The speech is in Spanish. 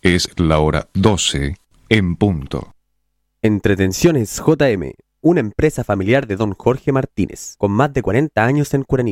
Es la hora 12 en punto. Entretenciones JM, una empresa familiar de don Jorge Martínez, con más de 40 años en Curaní.